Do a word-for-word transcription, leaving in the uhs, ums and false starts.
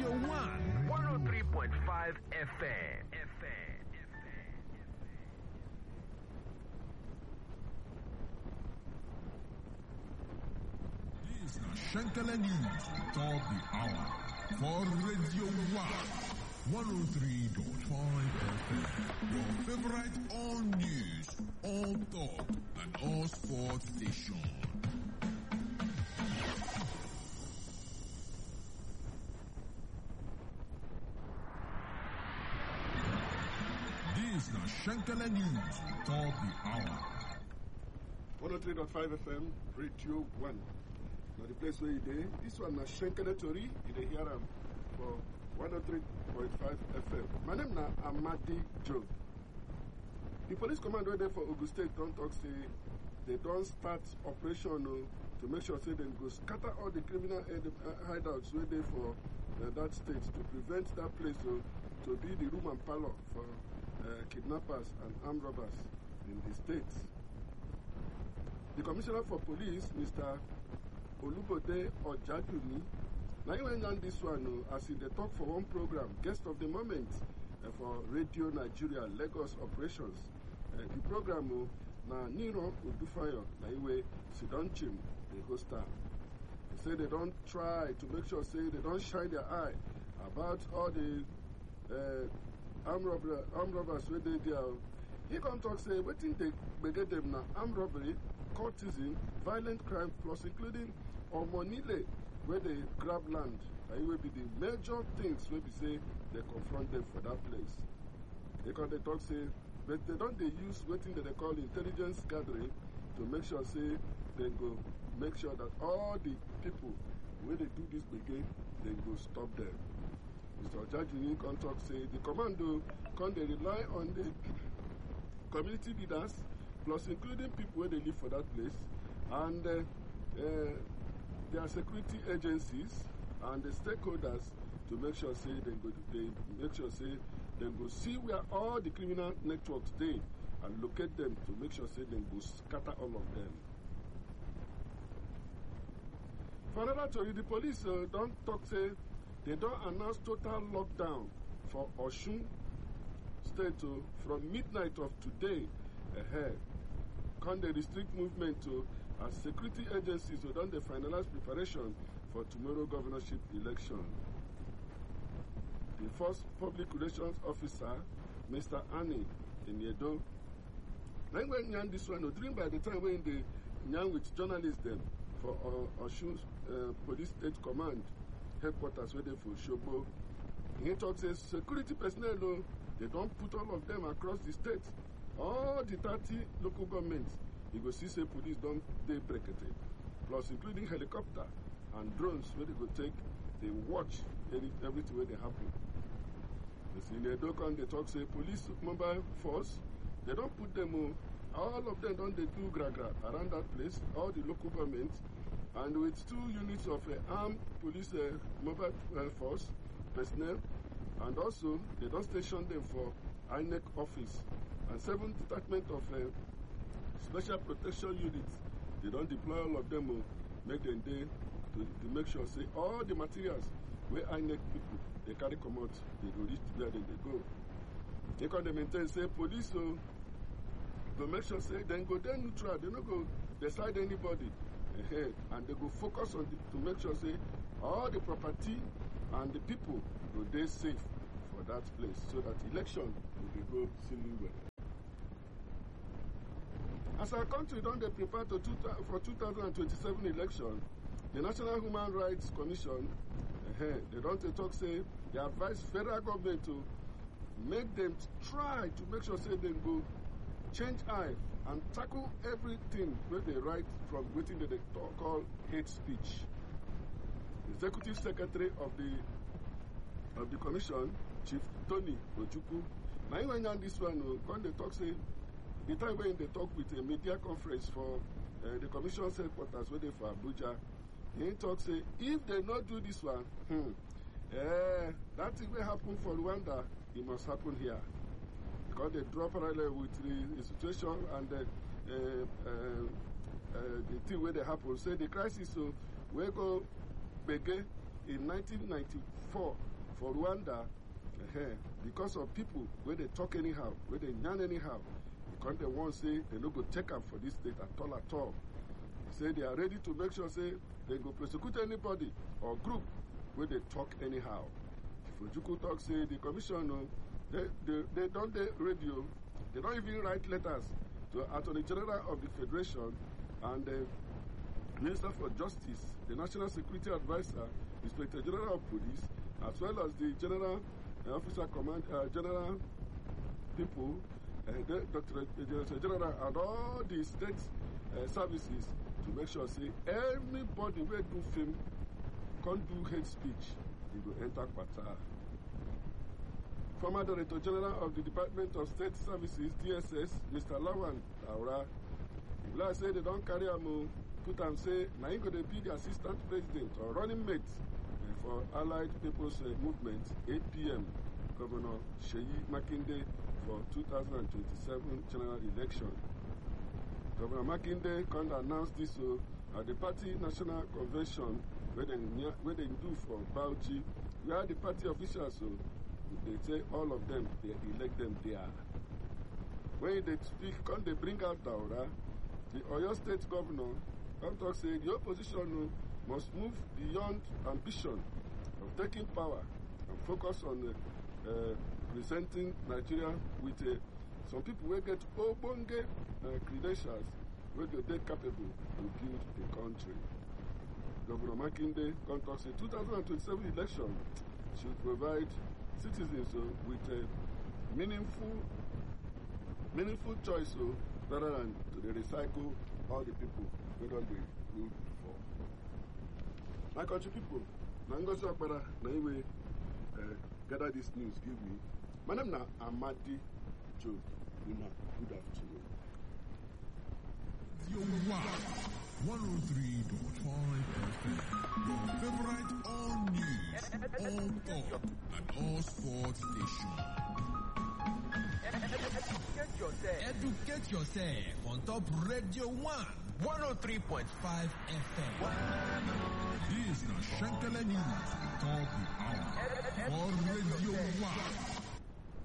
Radio one. one oh three point five F M. This is Shankala News, top the hour for Radio one. one oh three point five F M. Your favorite all news, all talk, and all sports station. This is Shankala News, top the hour. one oh three point five F M, Radio one. Now the place where you dey, this one na Shankala Tori, you dey hear am for one oh three point five F M. My name na Amadi Joe. The police command wey dey for Ogun State don talk say they don start operation uh, to make sure say dem go scatter all the criminal uh, hideouts wey dey for uh, that state to prevent that place uh, to be the room and parlor for uh, kidnappers and armed robbers in the state. The Commissioner for Police, Mister Olubode Ojaduni, now he went on this one uh, as he dey talk for one program, Guest of the Moment, uh, for Radio Nigeria, Lagos Operations. Uh, the program uh, na Niro Udufayo, na iwe Sidonchim, the host star. They say they don't try to make sure, say they don't shine their eye about all the uh, armed, robber, armed robbers where they there. He can talk, say, waiting they get them now, armed robbery, courtesan, violent crime, plus including Omonile, where they grab land. That will be the major things where we say they confront them for that place. They can they talk, say, but they don't they use waiting that they call intelligence gathering to make sure, say, they go make sure that all the people, when they do this brigade, they go stop them. Mister Ojaduni can talk, say, the commando can they rely on the community leaders, plus including people where they live for that place, and uh, uh, their security agencies and the stakeholders to make sure, say, they go, they make sure, say, they go see where all the criminal networks they and locate them to make sure, say, they go scatter all of them. For another story, the police uh, don't talk, say, they don't announce total lockdown for Osun State uh, from midnight of today ahead. Can they restrict movement to uh, as security agencies uh, don't they finalize preparation for tomorrow governorship election. The first public relations officer, Mister Annie Enyedo, when we yarn this one, during by the time when they yarn with journalists them for uh, Osun uh, Police State Command headquarters where they for Shobo, he talks says security personnel, uh, they don't put all of them across the state. All the thirty local governments, you go see say police don't they break it, plus including helicopter and drones where they go take, they watch any, everything where they happen. You see, in the Dokon, they talk say police mobile force, they don't put them on. All of them don't they do gra-gra around that place, all the local governments, and with two units of uh, armed police uh, mobile uh, force personnel, and also they don't station them for I N E C office, and seven detachment of uh, special protection units. They don't deploy all of them, uh, make them there to, to make sure say all the materials where I N E C people they carry come out, they go reach where they, they go. They can maintain say police so uh, to make sure say then go there neutral, they don't go decide anybody ahead, and they go focus on the, to make sure say all the property and the people go there safe for that place, so that election will be go seeming well. As our country don't they prepare to two, for two thousand twenty-seven election, the National Human Rights Commission, uh, they don't they talk say they advise federal government to make them try to make sure say they go change eye and tackle everything where they write from within the they talk, call hate speech. The Executive Secretary of the of the Commission, Chief Tony Ojukwu, now when on this one, when they talk say the time when they talk with a media conference for uh, the Commission's headquarters where they for Abuja, he talk say if they not do this one, hmm, uh, that thing will happen for Rwanda, it must happen here. Because they draw parallel with the situation and the, uh, uh, uh, the thing where they happen. Say the crisis, so we go bege in nineteen ninety-four for Rwanda, uh, because of people where they talk anyhow, where they yarn anyhow, because they won't say they no go take up for this state at all at all. They say they are ready to make sure say they go prosecute anybody or group where they talk anyhow. If Ojukwu talk say the commission, uh, they, they, they don't the radio, they don't even write letters to Attorney General of the Federation and the Minister for Justice, the National Security Advisor, Inspector General of Police, as well as the General uh, Officer Command, uh, General people, uh, the Doctor General, and all the state uh, services to make sure say anybody where do film can't do hate speech, he will enter Qatar. Former Director General of the Department of State Services, D S S, Mister Lawan Aura, if I say they don't carry am, put and say, now you're going to be the Assistant President or running mate uh, for Allied People's uh, Movement, A P M, Governor Sheyi Makinde for two thousand twenty-seven general election. Governor Makinde can announce this uh, at the party national convention where they, where they do for Bauchi, where the party officials, uh, they say all of them, they elect them there. When they speak, can they bring out Daura, the Oyo State Governor, come talk say the opposition uh, must move beyond ambition of taking power and focus on uh, uh, presenting Nigeria with uh, some people will get obonge uh, credentials where they are capable to build the country. Governor Makinde contacts the two thousand twenty-seven election should provide citizens uh, with a meaningful, meaningful choice uh, rather than to they recycle all the people who don't be ruled before. My country people, Nangosi Akbara, Naiwe, gather this news, give me. My name is Amadi Joe. Good afternoon. one oh three point five F M, your favorite all news, all talk, and all sports station. Educate yourself. Educate yourself on top Radio One, one oh three point five F M. This is the Shankala News, top the hour for Radio One.